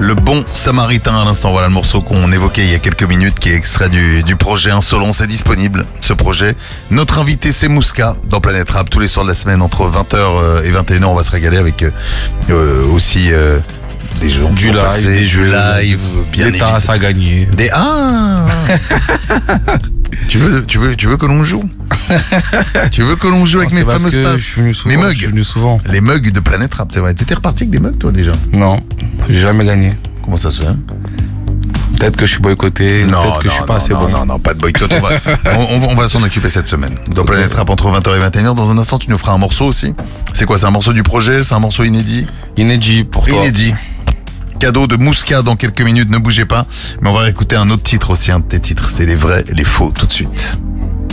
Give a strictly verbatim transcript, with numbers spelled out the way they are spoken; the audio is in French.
Le Bon Samaritain à l'instant. Voilà le morceau qu'on évoquait il y a quelques minutes qui est extrait du, du projet Insolence. C'est disponible ce projet. Notre invité c'est Mouska dans Planète Rap tous les soirs de la semaine entre vingt heures et vingt et une heures. On va se régaler avec euh, aussi euh, des gens du live, passer, des du jeux, live, bien des tasses à gagner. Des ah tu veux tu veux tu veux que l'on joue tu veux que l'on joue avec non, mes fameuses tasses, je suis venu souvent, mes mugs, je suis venu souvent. Les mugs de Planète Rap, c'est vrai. T'étais reparti avec des mugs toi déjà? Non, j'ai jamais gagné. Comment ça se fait? Peut-être que je suis boycotté, non, peut-être que non, je suis pas non, assez non, bon. Non, non, pas de boycott. On va, on, on va s'en occuper cette semaine. Dans Planète Rap entre vingt heures et vingt et une heures. Dans un instant, tu nous feras un morceau aussi. C'est quoi? C'est un morceau du projet? C'est un morceau inédit? Inédit pour toi. Inédit. Cadeau de Mouska dans quelques minutes. Ne bougez pas. Mais on va écouter un autre titre aussi, un de tes titres. C'est les vrais et les faux tout de suite.